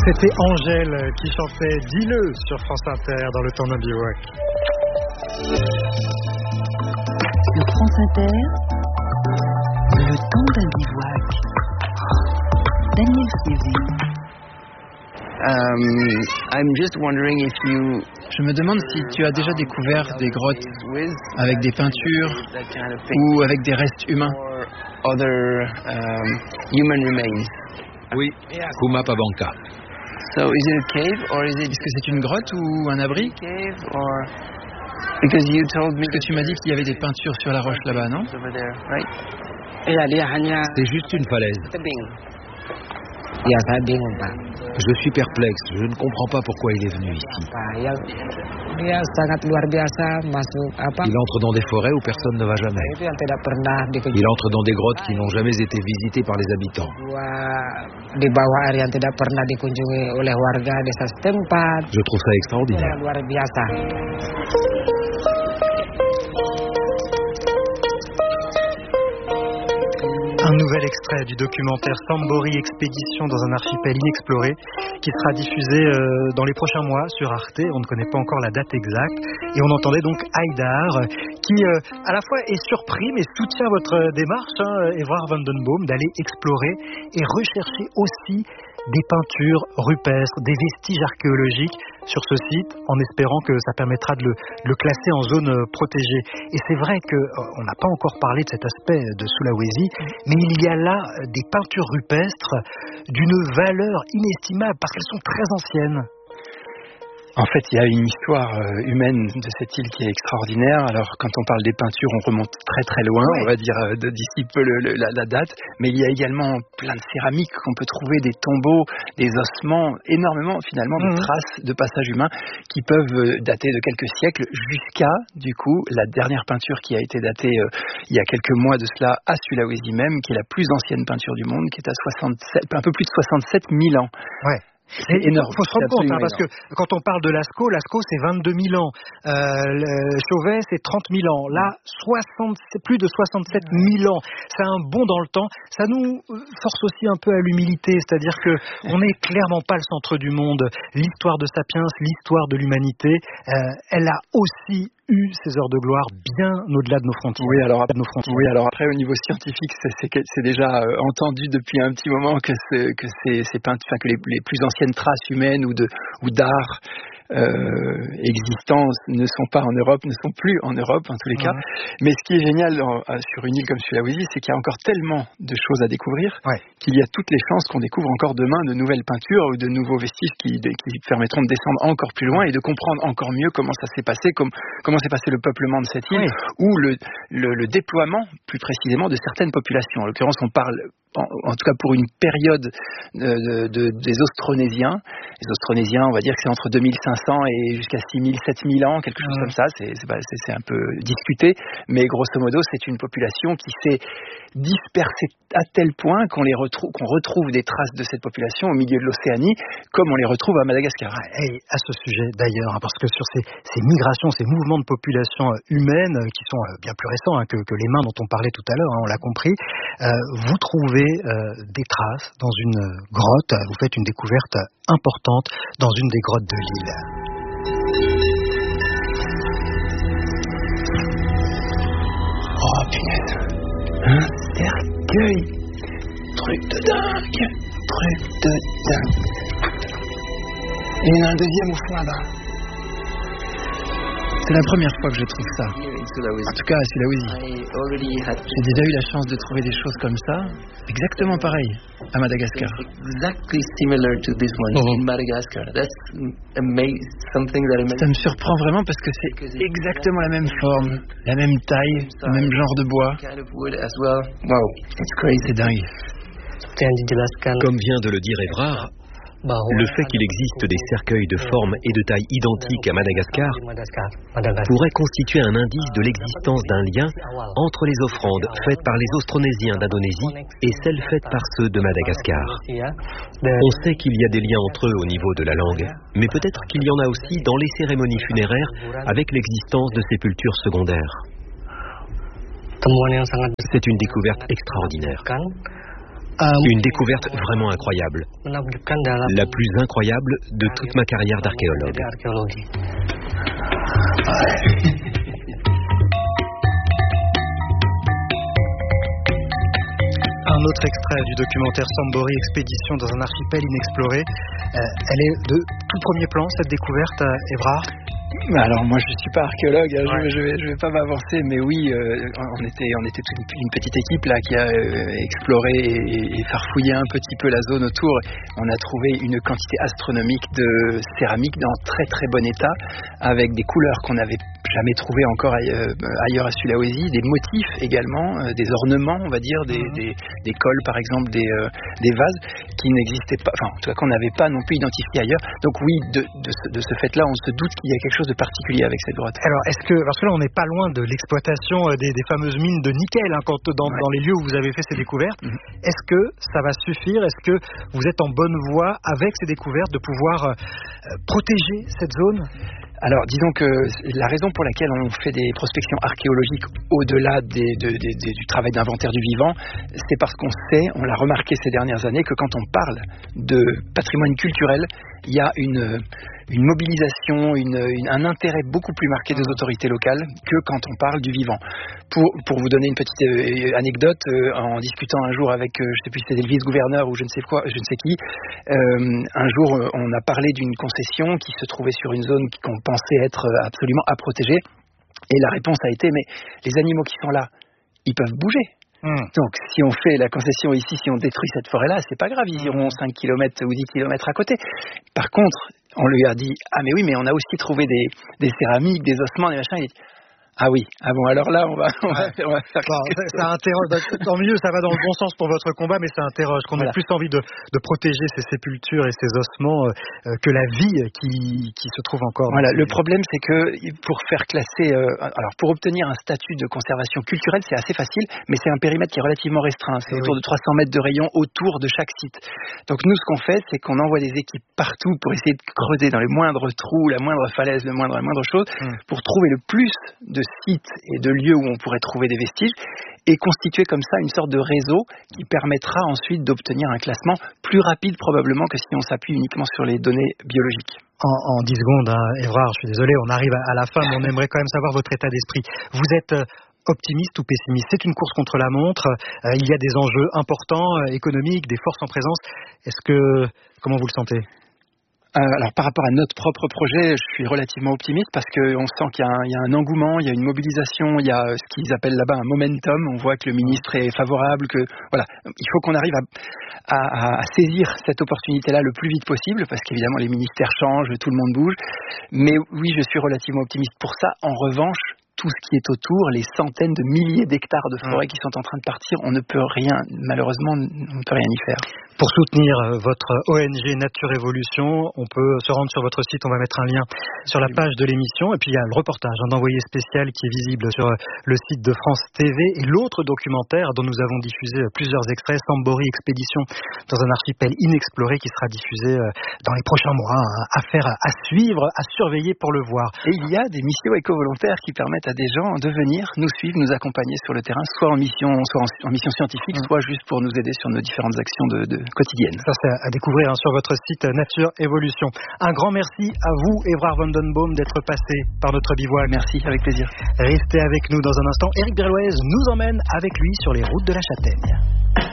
C'était Angèle qui chantait Dis-le sur France Inter dans le temps d'un bivouac. Sur France Inter, le temps d'un bivouac. Daniel Stévy. Je me demande si tu as déjà découvert des grottes avec des peintures ou avec des restes humains. Oui, Pumapabanca. Est-ce que c'est une grotte ou un abri? Parce que tu m'as dit qu'il y avait des peintures sur la roche là-bas, non? C'est juste une falaise. Je suis perplexe, je ne comprends pas pourquoi il est venu ici. Il entre dans des forêts où personne ne va jamais. Il entre dans des grottes qui n'ont jamais été visitées par les habitants. Je trouve ça extraordinaire. Un nouvel extrait du documentaire Sambori Expédition dans un archipel inexploré qui sera diffusé dans les prochains mois sur Arte. On ne connaît pas encore la date exacte. Et on entendait donc Haïdar qui à la fois est surpris mais soutient votre démarche, Évrard van den Boom, d'aller explorer et rechercher aussi des peintures rupestres, des vestiges archéologiques sur ce site, en espérant que ça permettra de le classer en zone protégée. Et c'est vrai qu'on n'a pas encore parlé de cet aspect de Sulawesi, mais il y a là des peintures rupestres d'une valeur inestimable, parce qu'elles sont très anciennes. En fait, il y a une histoire humaine de cette île qui est extraordinaire. Alors, quand on parle des peintures, on remonte très très loin, on va dire d'ici peu la date. Mais il y a également plein de céramiques qu'on peut trouver, des tombeaux, des ossements, énormément finalement de traces de passage humain qui peuvent dater de quelques siècles jusqu'à, du coup, la dernière peinture qui a été datée il y a quelques mois de cela à Sulawesi même, qui est la plus ancienne peinture du monde, qui est à un peu plus de 67 000 ans. Ouais. C'est énorme. Il faut se rendre compte, parce que quand on parle de Lascaux c'est 22 000 ans. Chauvet, c'est 30 000 ans. Là, c'est plus de 67 000 ans. C'est un bond dans le temps. Ça nous force aussi un peu à l'humilité, c'est-à-dire que on n'est clairement pas le centre du monde. L'histoire de Sapiens, l'histoire de l'humanité, elle a aussi eu ses heures de gloire bien au-delà de nos frontières. Oui, alors après au niveau scientifique, c'est déjà entendu depuis un petit moment que les plus anciennes traces humaines ou d'art existants ne sont pas en Europe, ne sont plus en Europe en tous les cas. Mais ce qui est génial sur une île comme Sulawesi, c'est qu'il y a encore tellement de choses à découvrir qu'il y a toutes les chances qu'on découvre encore demain de nouvelles peintures ou de nouveaux vestiges qui permettront de descendre encore plus loin et de comprendre encore mieux comment ça s'est passé, comment s'est passé le peuplement de cette île ou le déploiement plus précisément de certaines populations. En l'occurrence, on parle en tout cas pour une période des Austronésiens. Les Austronésiens, on va dire que c'est entre 2500 et jusqu'à 6000, 7000 ans, quelque chose comme ça. C'est un peu discuté, mais grosso modo, c'est une population qui s'est dispersée à tel point qu'on retrouve des traces de cette population au milieu de l'Océanie, comme on les retrouve à Madagascar. Et à ce sujet d'ailleurs, parce que sur ces migrations, ces mouvements de population humaine qui sont bien plus récents que les mains dont on parlait tout à l'heure, on l'a compris, vous trouvez des traces dans une grotte, vous faites une découverte importante dans une des grottes de l'île. Oh punaise, un cercueil, truc de dingue. Et il y en a un deuxième au fond là-bas. C'est la première fois que je trouve ça. En tout cas à Sulawesi. J'ai déjà eu la chance de trouver des choses comme ça, exactement pareil, à Madagascar. Ça me surprend vraiment parce que c'est exactement la même forme, la même taille, le même genre de bois. C'est dingue. Comme vient de le dire Évrard, le fait qu'il existe des cercueils de forme et de taille identiques à Madagascar pourrait constituer un indice de l'existence d'un lien entre les offrandes faites par les Austronésiens d'Indonésie et celles faites par ceux de Madagascar. On sait qu'il y a des liens entre eux au niveau de la langue, mais peut-être qu'il y en a aussi dans les cérémonies funéraires avec l'existence de sépultures secondaires. C'est une découverte extraordinaire. Une découverte vraiment incroyable. La plus incroyable de toute ma carrière d'archéologue. Un autre extrait du documentaire Sambori Expédition dans un archipel inexploré. Elle est de tout premier plan, cette découverte, Évrard? Alors moi je suis pas archéologue, je vais pas m'avancer, mais oui, on était toute une petite équipe là qui a exploré et farfouillé un petit peu la zone autour. On a trouvé une quantité astronomique de céramique dans très très bon état, avec des couleurs qu'on n'avait jamais trouvées encore ailleurs à Sulawesi, des motifs également, des ornements, on va dire, des cols par exemple, des vases qui n'existaient pas, enfin en tout cas qu'on n'avait pas non plus identifié ailleurs. Donc oui, de ce fait-là, on se doute qu'il y a quelque chose de particulier avec cette grotte. Alors, parce que là, on n'est pas loin de l'exploitation des fameuses mines de nickel, hein, dans les lieux où vous avez fait ces découvertes. Est-ce que ça va suffire? Est-ce que vous êtes en bonne voie avec ces découvertes de pouvoir protéger cette zone? Alors, disons que la raison pour laquelle on fait des prospections archéologiques au-delà du travail d'inventaire du vivant, c'est parce qu'on sait, on l'a remarqué ces dernières années, que quand on parle de patrimoine culturel, il y a une mobilisation, un intérêt beaucoup plus marqué des autorités locales que quand on parle du vivant. Pour vous donner une petite anecdote, en discutant un jour avec, je ne sais plus si c'était le vice-gouverneur ou je ne sais qui, un jour on a parlé d'une concession qui se trouvait sur une zone qu'on pensait être absolument à protéger, et la réponse a été, mais les animaux qui sont là, ils peuvent bouger. Donc, si on fait la concession ici, si on détruit cette forêt-là, c'est pas grave, ils iront 5 km ou 10 km à côté. Par contre, on lui a dit, ah mais oui, mais on a aussi trouvé des céramiques, des ossements, des machins. Il dit, ah oui, bon, alors là, on va faire... Ça interroge, tant mieux, ça va dans le bon sens pour votre combat, mais ça interroge, qu'on a plus envie de protéger ces sépultures et ces ossements que la vie qui se trouve encore. Voilà, le problème, c'est que pour faire classer... alors, pour obtenir un statut de conservation culturelle, c'est assez facile, mais c'est un périmètre qui est relativement restreint. C'est autour de 300 mètres de rayon autour de chaque site. Donc, nous, ce qu'on fait, c'est qu'on envoie des équipes partout pour essayer de creuser dans les moindres trous, la moindre falaise, la moindre chose, pour trouver le plus de sites et de lieux où on pourrait trouver des vestiges et constituer comme ça une sorte de réseau qui permettra ensuite d'obtenir un classement plus rapide probablement que si on s'appuie uniquement sur les données biologiques. En 10 secondes, Évrard, je suis désolé, on arrive à la fin, mais on aimerait quand même savoir votre état d'esprit. Vous êtes optimiste ou pessimiste? C'est une course contre la montre, il y a des enjeux importants, économiques, des forces en présence. Comment vous le sentez? Alors par rapport à notre propre projet, je suis relativement optimiste parce qu'on sent qu'il y a un engouement, il y a une mobilisation, il y a ce qu'ils appellent là-bas un momentum. On voit que le ministre est favorable, il faut qu'on arrive à saisir cette opportunité-là le plus vite possible parce qu'évidemment les ministères changent, tout le monde bouge. Mais oui, je suis relativement optimiste pour ça. En revanche, tout ce qui est autour, les centaines de milliers d'hectares de forêts qui sont en train de partir, on ne peut rien, malheureusement, on ne peut rien y faire. Pour soutenir votre ONG Nature Évolution, on peut se rendre sur votre site, on va mettre un lien sur la page de l'émission, et puis il y a le reportage d'envoyé spécial qui est visible sur le site de France TV, et l'autre documentaire dont nous avons diffusé plusieurs extraits, Sambori Expédition dans un archipel inexploré, qui sera diffusé dans les prochains mois, à suivre, à surveiller pour le voir. Et il y a des missions éco-volontaires qui permettent à des gens de venir nous suivre, nous accompagner sur le terrain, soit en mission scientifique, soit juste pour nous aider sur nos différentes actions quotidiennes. Ça, c'est à découvrir sur votre site Nature Évolution. Un grand merci à vous, Évrard Vandenboom, d'être passé par notre bivouac. Merci, avec plaisir. Restez avec nous dans un instant. Éric Berloez nous emmène avec lui sur les routes de la Châtaigne.